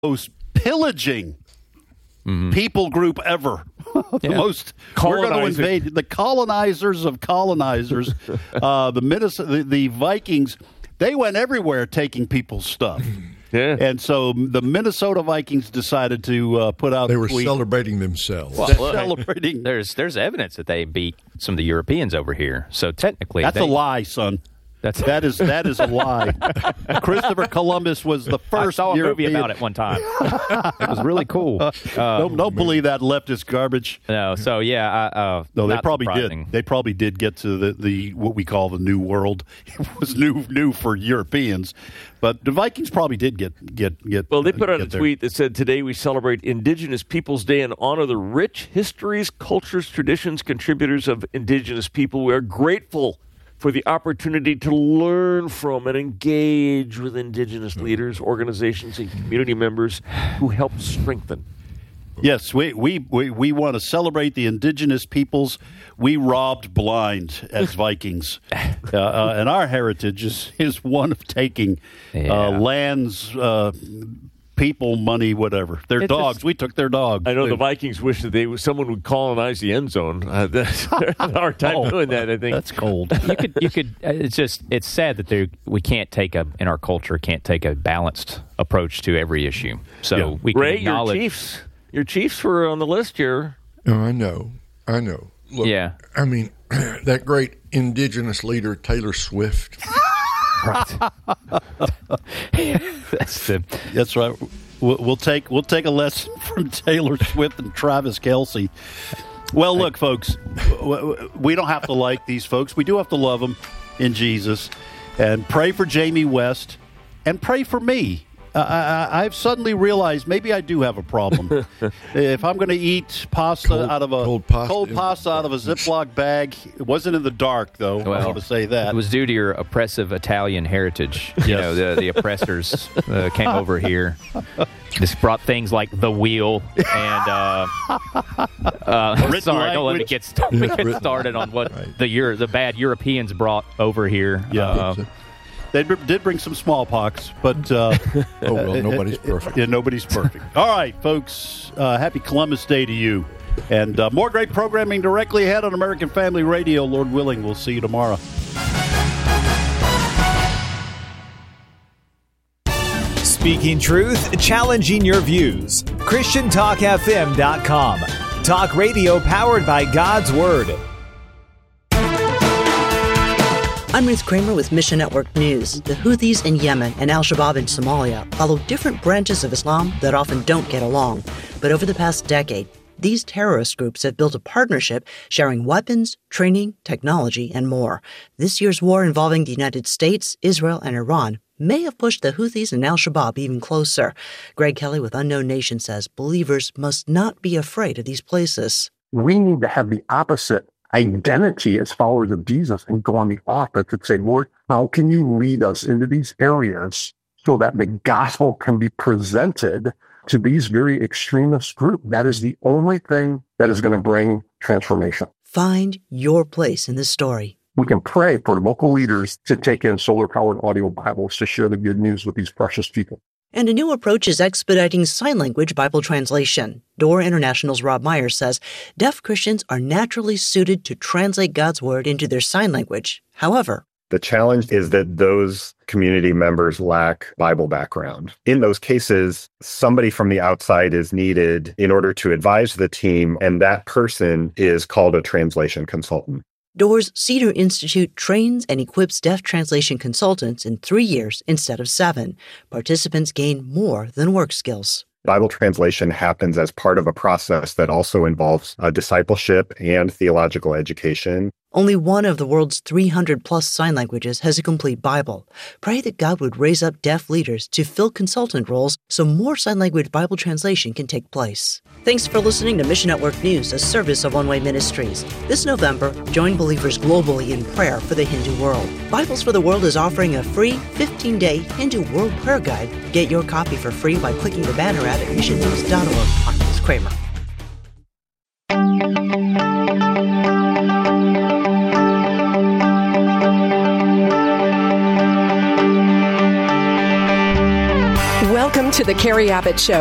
most pillaging people group ever. We're going to invade the colonizers of colonizers. The Vikings, they went everywhere taking people's stuff. Yeah. And so the Minnesota Vikings decided to put out. They were celebrating themselves. Celebrating. There's evidence that they beat some of the Europeans over here. So technically, that's a lie, son. That is a lie. Christopher Columbus was the first I saw a European. movie about it one time. It was really cool. Don't believe that leftist garbage. No, so yeah, no, they not probably surprising. did. They probably did get to the what we call the New World. It was new for Europeans, but the Vikings probably did get. Well, they put out a there. tweet that said, "Today we celebrate Indigenous Peoples Day and honor the rich histories, cultures, traditions, contributors of Indigenous people. We are grateful for the opportunity to learn from and engage with Indigenous leaders, organizations, and community members who help strengthen." Yes, we want to celebrate the indigenous peoples we robbed blind as Vikings. And our heritage is one of taking lands, people, money, whatever. Their dogs. We took their dogs. I know the Vikings wish that someone would colonize the end zone. They're having a hard time doing that, I think. That's cold. You could. It's sad that we can't take in our culture can't take a balanced approach to every issue. So we can Ray, acknowledge. your Chiefs were on the list here. Oh, I know. Look, Yeah. I mean, that great indigenous leader, Taylor Swift. Right. That's right. We'll take a lesson from Taylor Swift and Travis Kelce. Well, look, folks, we don't have to like these folks. We do have to love them in Jesus, and pray for Jamie West, and pray for me. I've suddenly realized maybe I do have a problem. If I'm going to eat pasta out of a cold pasta out of a Ziploc bag, it wasn't in the dark though. I want to say that it was due to your oppressive Italian heritage. You know, the oppressors came over here. This brought things like the wheel and sorry, don't let me get started on what the bad Europeans brought over here. Yeah. They did bring some smallpox, but nobody's perfect. Yeah, nobody's perfect. All right, folks, happy Columbus Day to you. And more great programming directly ahead on American Family Radio. Lord willing, we'll see you tomorrow. Speaking truth, challenging your views. ChristianTalkFM.com. Talk radio powered by God's Word. I'm Ruth Kramer with Mission Network News. The Houthis in Yemen and al-Shabaab in Somalia follow different branches of Islam that often don't get along. But over the past decade, these terrorist groups have built a partnership sharing weapons, training, technology, and more. This year's war involving the United States, Israel, and Iran may have pushed the Houthis and al-Shabaab even closer. Greg Kelly with Unknown Nation says believers must not be afraid of these places. We need to have the opposite identity as followers of Jesus and go on the offense and say, Lord, how can you lead us into these areas so that the gospel can be presented to these very extremist groups? That is the only thing that is going to bring transformation. Find your place in this story. We can pray for local leaders to take in solar-powered audio Bibles to share the good news with these precious people. And a new approach is expediting sign language Bible translation. Door International's Rob Myers says deaf Christians are naturally suited to translate God's Word into their sign language. However, the challenge is that those community members lack Bible background. In those cases, somebody from the outside is needed in order to advise the team, and that person is called a translation consultant. Door's Cedar Institute trains and equips deaf translation consultants in 3 years instead of 7. Participants gain more than work skills. Bible translation happens as part of a process that also involves discipleship and theological education. Only one of the world's 300-plus sign languages has a complete Bible. Pray that God would raise up deaf leaders to fill consultant roles so more sign language Bible translation can take place. Thanks for listening to Mission Network News, a service of One Way Ministries. This November, join believers globally in prayer for the Hindu world. Bibles for the World is offering a free 15-day Hindu World Prayer Guide. Get your copy for free by clicking the banner ad at missionnews.org. I'm Ruth Kramer. Welcome to The Carrie Abbott Show.